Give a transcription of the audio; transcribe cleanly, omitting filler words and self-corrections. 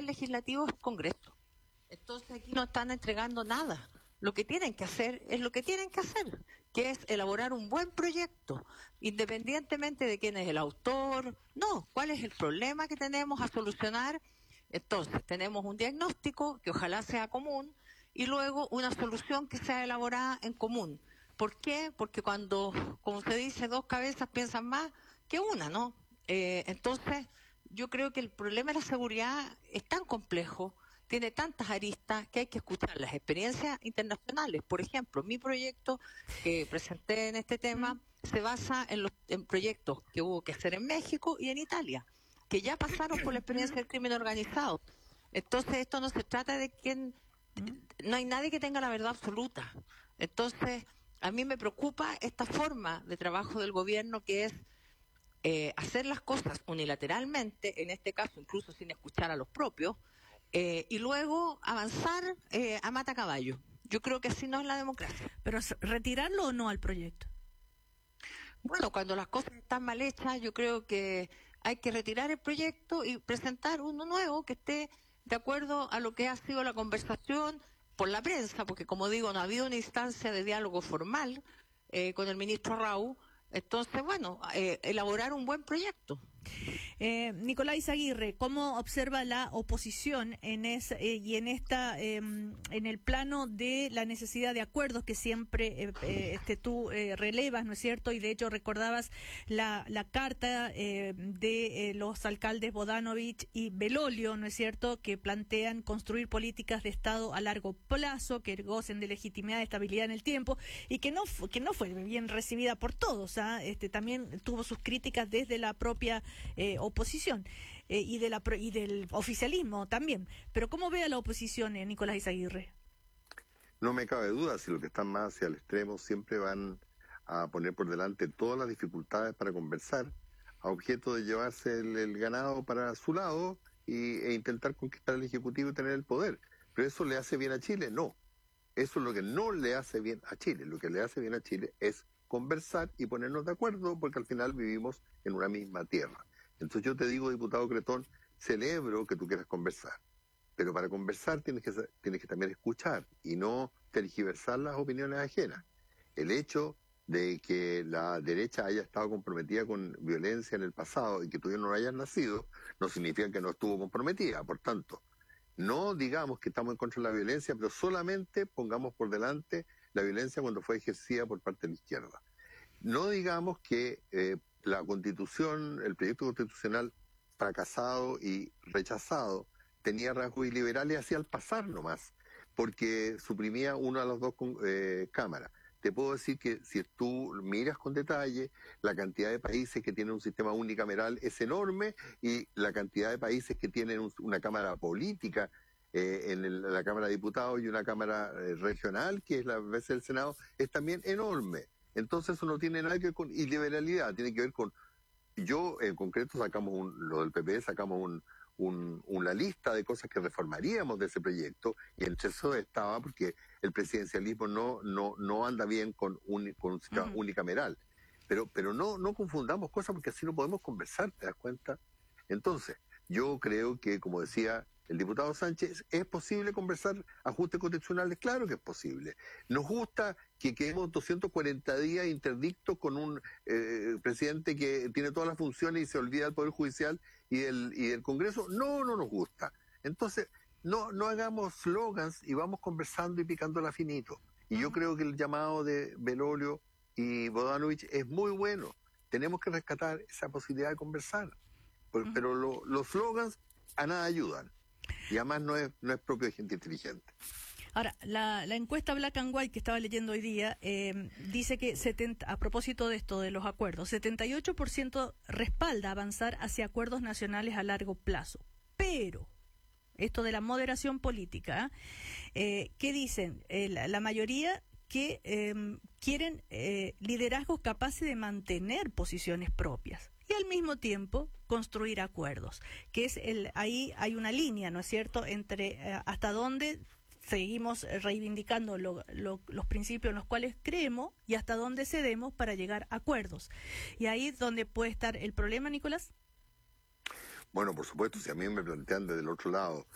legislativo es Congreso. Entonces aquí no están entregando nada. Lo que tienen que hacer es lo que tienen que hacer, que es elaborar un buen proyecto, independientemente de quién es el autor. No, ¿cuál es el problema que tenemos a solucionar? Entonces, tenemos un diagnóstico que ojalá sea común y luego una solución que sea elaborada en común. ¿Por qué? Porque cuando, como se dice, dos cabezas piensan más que una, ¿no? Entonces, yo creo que el problema de la seguridad es tan complejo, tiene tantas aristas que hay que escuchar las experiencias internacionales. Por ejemplo, mi proyecto que presenté en este tema se basa en proyectos que hubo que hacer en México y en Italia, que ya pasaron por la experiencia del crimen organizado. Entonces, esto no se trata de quién, no hay nadie que tenga la verdad absoluta. Entonces, a mí me preocupa esta forma de trabajo del gobierno, que es hacer las cosas unilateralmente, en este caso incluso sin escuchar a los propios, y luego avanzar a mata caballo. Yo creo que así no es la democracia. ¿Pero retirarlo o no al proyecto? Bueno, cuando las cosas están mal hechas, yo creo que hay que retirar el proyecto y presentar uno nuevo que esté de acuerdo a lo que ha sido la conversación por la prensa, porque como digo, no ha habido una instancia de diálogo formal con el ministro Rau. Entonces, bueno, elaborar un buen proyecto. Nicolás Izaguirre, ¿cómo observa la oposición en en el plano de la necesidad de acuerdos que siempre tú relevas, ¿no es cierto? Y de hecho recordabas la carta de los alcaldes Bodanovich y Belolio, ¿no es cierto?, que plantean construir políticas de Estado a largo plazo que gocen de legitimidad, de estabilidad en el tiempo, y que no fue bien recibida por todos. También tuvo sus críticas desde la propia oposición y del oficialismo también. Pero ¿cómo ve a la oposición, Nicolás Izaguirre? No me cabe duda, si los que están más hacia el extremo siempre van a poner por delante todas las dificultades para conversar, a objeto de llevarse el ganado para su lado e intentar conquistar el Ejecutivo y tener el poder. ¿Pero eso le hace bien a Chile? No. Eso es lo que no le hace bien a Chile. Lo que le hace bien a Chile es conversar y ponernos de acuerdo, porque al final vivimos en una misma tierra. Entonces yo te digo, diputado Cretón, celebro que tú quieras conversar, pero para conversar tienes que también escuchar y no tergiversar las opiniones ajenas. El hecho de que la derecha haya estado comprometida con violencia en el pasado y que tú no hayas nacido, no significa que no estuvo comprometida. Por tanto, no digamos que estamos en contra de la violencia, pero solamente pongamos por delante la violencia cuando fue ejercida por parte de la izquierda. No digamos que la Constitución, el proyecto constitucional fracasado y rechazado, tenía rasgos iliberales hacia el pasar nomás, porque suprimía una de las dos cámaras. Te puedo decir que si tú miras con detalle, la cantidad de países que tienen un sistema unicameral es enorme, y la cantidad de países que tienen una cámara política en la Cámara de Diputados y una cámara regional, que es la vez del Senado, es también enorme. Entonces eso no tiene nada que ver con iliberalidad, tiene que ver con... Yo en concreto lo del PP, sacamos una lista de cosas que reformaríamos de ese proyecto, y entre eso estaba porque el presidencialismo no anda bien con un sistema unicameral. Pero no confundamos cosas, porque así no podemos conversar, ¿te das cuenta? Entonces, yo creo que, como decía el diputado Sánchez, ¿es posible conversar ajustes constitucionales? Claro que es posible. ¿Nos gusta que quedemos 240 días interdictos con un presidente que tiene todas las funciones y se olvida del Poder Judicial y del Congreso? No nos gusta. Entonces, no hagamos slogans y vamos conversando y picándola finito. Y yo creo que el llamado de Belolio y Bodanovich es muy bueno. Tenemos que rescatar esa posibilidad de conversar. Pero los slogans a nada ayudan. Y además no es propio de gente inteligente. Ahora, la encuesta Black and White que estaba leyendo hoy día dice que a propósito de esto, de los acuerdos, 78% respalda avanzar hacia acuerdos nacionales a largo plazo. Pero esto de la moderación política, ¿qué dicen? La mayoría que quieren liderazgos capaces de mantener posiciones propias y al mismo tiempo construir acuerdos, que es ahí hay una línea, ¿no es cierto?, entre hasta dónde seguimos reivindicando los principios en los cuales creemos y hasta dónde cedemos para llegar a acuerdos. Y ahí es donde puede estar el problema, Nicolás. Bueno, por supuesto, si a mí me plantean desde el otro lado